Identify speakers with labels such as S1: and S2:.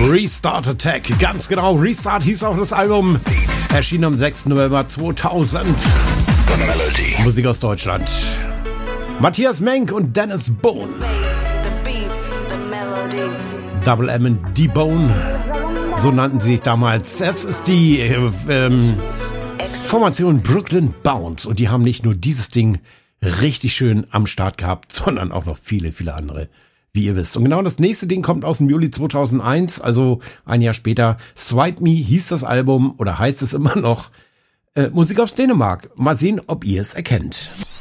S1: Restart Attack, ganz genau. Restart hieß auch das Album. Erschien am 6. November 2000. Musik aus Deutschland. Matthias Menk und Dennis Bone. Double M und D-Bone. So nannten sie sich damals. Jetzt ist die Formation Brooklyn Bounce. Und die haben nicht nur dieses Ding richtig schön am Start gehabt, sondern auch noch viele, viele andere, wie ihr wisst. Und genau das nächste Ding kommt aus dem Juli 2001, also ein Jahr später. Swipe Me hieß das Album oder heißt es immer noch. Musik aus Dänemark. Mal sehen, ob ihr es erkennt.